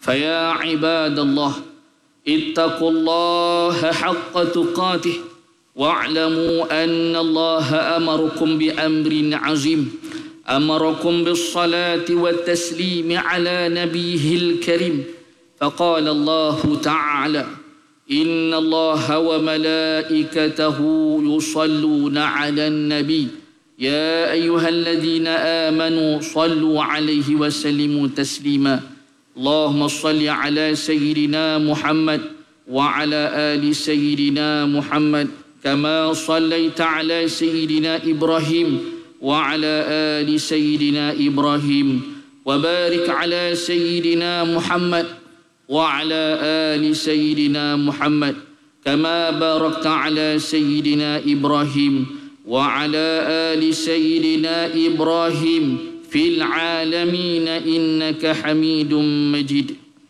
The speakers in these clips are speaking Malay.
فيا عباد الله اتقوا الله حق تقاته واعلموا أن الله أمركم بأمر عظيم أمركم بالصلاة والتسليم على نبيه الكريم فقال الله تعالى إن الله وملائكته يصلون على النبي يا أيها الذين آمنوا صلوا عليه وسلموا تسليما اللهم صل على سيدنا محمد وعلى آل سيدنا محمد كما صليت على سيدنا إبراهيم وعلى آل سيدنا إبراهيم وبارك على سيدنا محمد وعلى آل سيدنا محمد كما باركت على سيدنا إبراهيم وعلى آل سيدنا إبراهيم في العالمين إنك حميد مجيد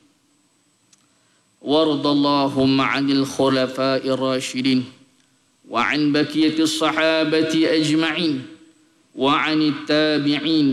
وارض اللهم عن الخلفاء الراشدين وعن بقية الصحابة أجمعين وعن التابعين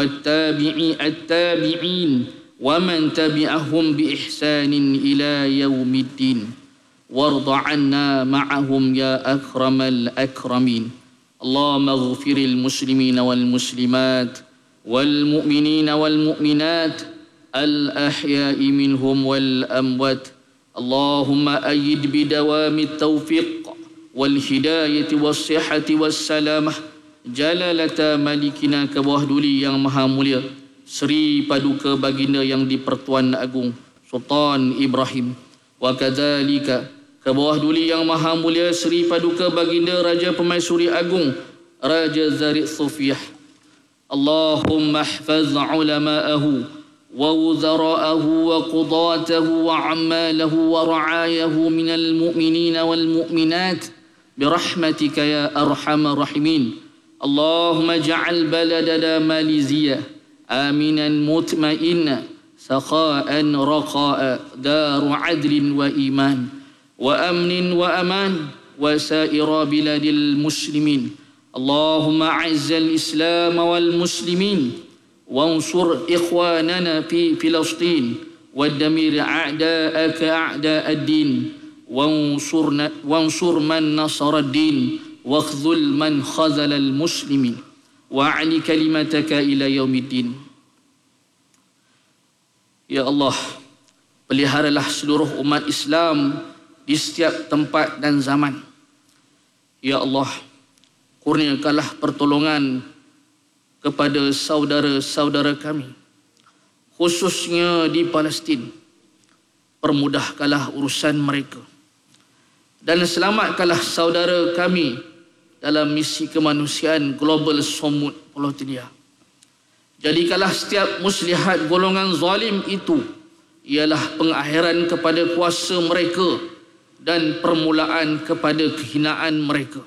التابعين ومن تبعهم بإحسان إلى يوم الدين وارض عنا معهم يا أكرم الأكرمين اللهم اغفر المسلمين والمسلمات والمؤمنين والمؤمنات الأحياء منهم والأموات اللهم أيد بدوام التوفيق والهداية والصحة والسلامة جلالة ملكنا kebawah duli yang maha mulia Sri Paduka Baginda yang di-Pertuan Agung Sultan Ibrahim wa kadzalika kebawah duli yang maha mulia Sri Paduka Baginda Raja Pemaisuri Agung Raja Zarif Sufiyah Allahumma ihfaz ulama'ahu wa wuzara'ahu wa qudatahu wa ammalahu wa ra'ayahu minal mu'minina wal mu'minat birahmatika ya arhamar rahimin Allahumma ja'al baladana Malizia aminan mutma'inna sakha'an raqa'a daru adlin wa iman wa amnin wa aman wa sa'ira biladil muslimin Allahumma a'izzal islam wal muslimin wansur ikhwanana fi Filastin waddamir a'da'aka a'da'ad din wansur man nasara ad-din واخذل من خذل المسلمين وأعلي كلمتك إلى يوم الدين Ya Allah, peliharalah seluruh umat Islam di setiap tempat dan zaman. Ya Allah, kurniakanlah pertolongan kepada saudara-saudara kami, khususnya di Palestin. Permudahkanlah urusan mereka. Dan selamatkanlah saudara kami dalam misi kemanusiaan Global Summit Polotinia. Jadikanlah setiap muslihat golongan zalim itu ialah pengakhiran kepada kuasa mereka dan permulaan kepada kehinaan mereka.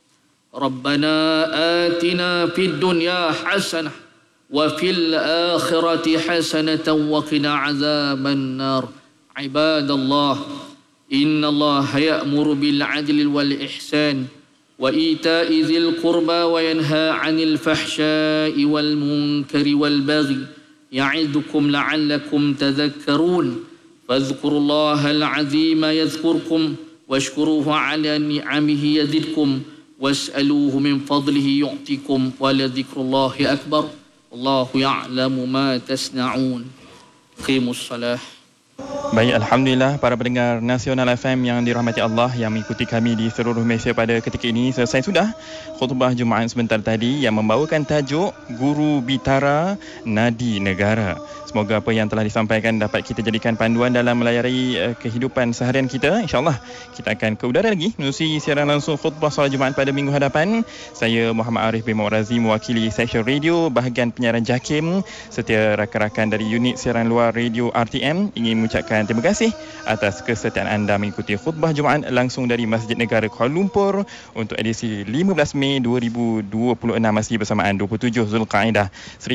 Rabbana atina fid dunya hasanah wa fil akhirati hasanatan wa qina azaban nar. Ibadallah, innallaha ya'muru bil 'adli wal ihsan وإيتاء ذي القربى وينهى عن الفحشاء والمنكر والبغي يعظكم لعلكم تذكرون فاذكروا الله العظيم يذكركم واشكروه على نعمه يزدكم واسألوه من فضله يعطيكم ولذكر الله أكبر والله يعلم ما تصنعون قيموا الصلاة. Baik, Alhamdulillah para pendengar Nasional FM yang dirahmati Allah yang mengikuti kami di seluruh Malaysia pada ketika ini. Selesai sudah khutbah Jumaat sebentar tadi yang membawakan tajuk Guru Bitara Nadi Negara. Semoga apa yang telah disampaikan dapat kita jadikan panduan dalam melayari kehidupan seharian kita. InsyaAllah kita akan ke udara lagi menerusi siaran langsung khutbah solat Jumaat pada minggu hadapan. Saya Muhammad Arif bin Mu'razi mewakili seksyen radio bahagian penyiaran JAKIM serta rakan-rakan dari unit siaran luar radio RTM ingin mengucapkan terima kasih atas kesetiaan anda mengikuti khutbah Jumaat langsung dari Masjid Negara Kuala Lumpur untuk edisi 15 Mei 2026 masih bersamaan 27 Zulqa'dah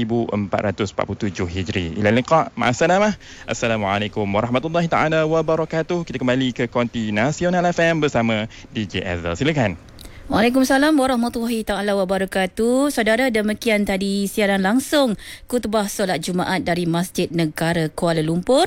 1447 Hijri. Ila liqa, ma'assalamah. Assalamualaikum warahmatullahi taala wabarakatuh. Kita kembali ke konti Nasional FM bersama DJ Azhar. Silakan. Waalaikumsalam warahmatullahi taala wabarakatuh. Saudara, demikian tadi siaran langsung khutbah solat Jumaat dari Masjid Negara Kuala Lumpur.